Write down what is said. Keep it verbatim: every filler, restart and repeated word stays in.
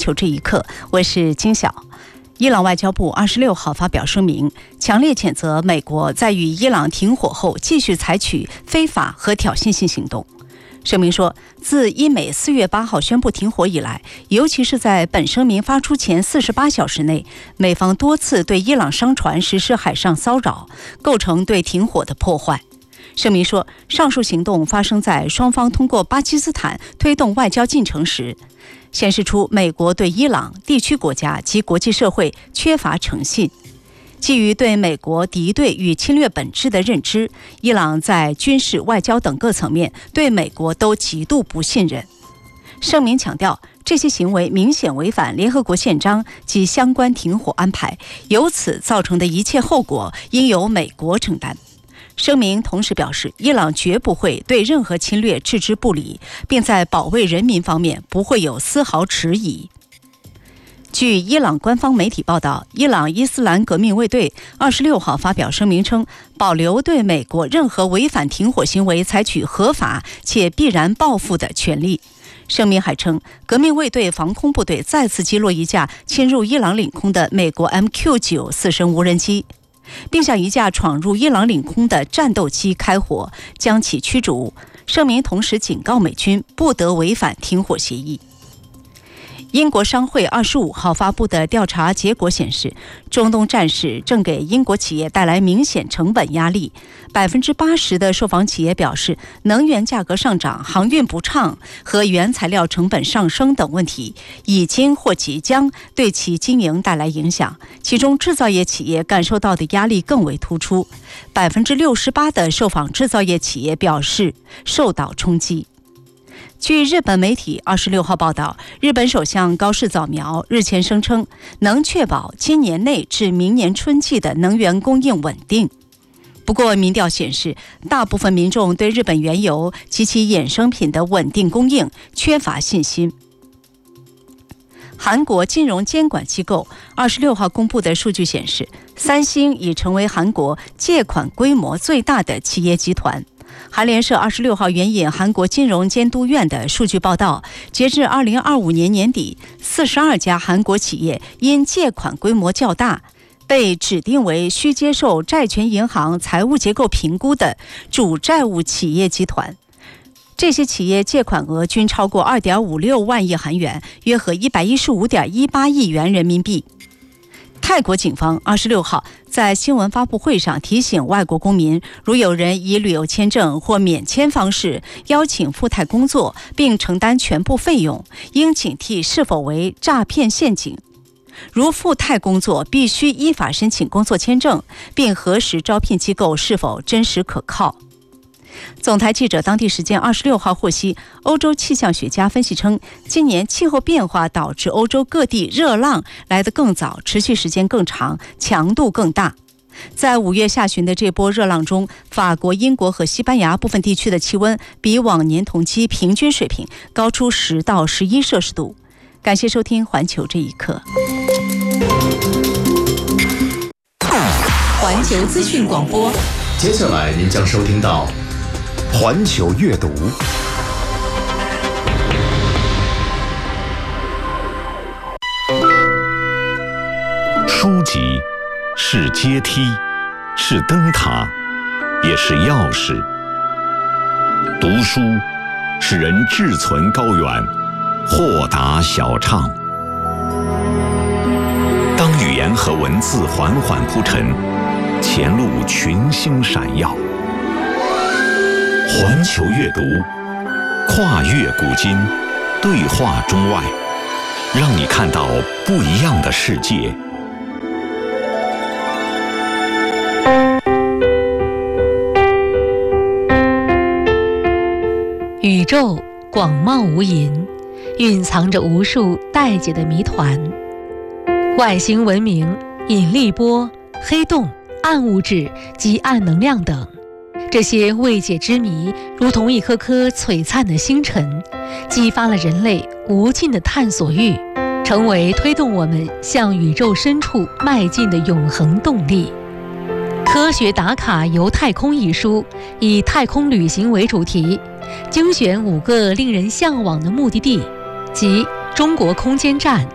球这一刻，我是金晓。伊朗外交部二十六号发表声明，强烈谴责美国在与伊朗停火后继续采取非法和挑衅性行动。声明说，自伊美四月八号宣布停火以来，尤其是在本声明发出前四十八小时内，美方多次对伊朗商船实施海上骚扰，构成对停火的破坏。声明说，上述行动发生在双方通过巴基斯坦推动外交进程时，显示出美国对伊朗、地区国家及国际社会缺乏诚信。基于对美国敌对与侵略本质的认知，伊朗在军事、外交等各层面对美国都极度不信任。声明强调，这些行为明显违反联合国宪章及相关停火安排，由此造成的一切后果应由美国承担。声明同时表示，伊朗绝不会对任何侵略置之不理，并在保卫人民方面不会有丝毫迟疑。据伊朗官方媒体报道，伊朗伊斯兰革命卫队二十六号发表声明称，保留对美国任何违反停火行为采取合法且必然报复的权利。声明还称，革命卫队防空部队再次击落一架侵入伊朗领空的美国 M Q 九 四声无人机，并向一架闯入伊朗领空的战斗机开火，将其驱逐。声明同时警告美军不得违反停火协议。英国商会二十五号发布的调查结果显示，中东战事正给英国企业带来明显成本压力。百分之八十的受访企业表示，能源价格上涨、航运不畅和原材料成本上升等问题已经或即将对其经营带来影响。其中，制造业企业感受到的压力更为突出。百分之六十八的受访制造业企业表示受到冲击。据日本媒体二十六号报道，日本首相高市早苗日前声称，能确保今年内至明年春季的能源供应稳定。不过，民调显示，大部分民众对日本原油及其衍生品的稳定供应缺乏信心。韩国金融监管机构二十六号公布的数据显示，三星已成为韩国借款规模最大的企业集团。韩联社二十六号援引韩国金融监督院的数据报道，截至二零二五年年底，四十二家韩国企业因借款规模较大，被指定为需接受债权银行财务结构评估的主债务企业集团。这些企业借款额均超过 二点五六万亿韩元，约合 一百一十五点一八亿元人民币。泰国警方二十六号在新闻发布会上提醒外国公民，如有人以旅游签证或免签方式邀请赴泰工作并承担全部费用，应警惕是否为诈骗陷阱。如赴泰工作，必须依法申请工作签证，并核实招聘机构是否真实可靠。总台记者当地时间二十六号获悉，欧洲气象学家分析称，今年气候变化导致欧洲各地热浪来得更早，持续时间更长，强度更大。在五月下旬的这波热浪中，法国、英国和西班牙部分地区的气温比往年同期平均水平高出十到十一摄氏度。感谢收听环球这一刻。 环球资讯广播， 接下来您将收听到环球阅读。书籍是阶梯，是灯塔，也是钥匙。读书使人志存高远，豁达小畅。当语言和文字缓缓铺陈，前路群星闪耀。环球阅读，跨越古今，对话中外，让你看到不一样的世界。 宇宙广袤无垠，蕴藏着无数待解的谜团。外星文明、引力波、黑洞、暗物质及暗能量等，这些未解之谜如同一颗颗璀璨的星辰，激发了人类无尽的探索欲，成为推动我们向宇宙深处迈进的永恒动力。科学打卡游太空一书以太空旅行为主题，精选五个令人向往的目的地，即中国空间站、